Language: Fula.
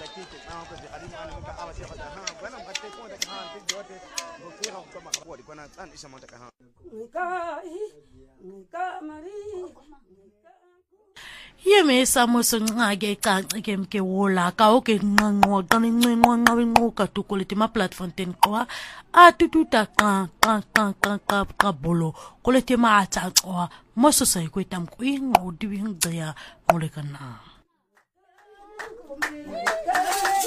Yeme samuso ngage kanke mke wola ka oke ngwa tani ngwa ka tukoliti ma platform ten kwa atututa ka bolo kolete ma ata kwa moso sai kwetam ko ingo dibi ngya ngole kana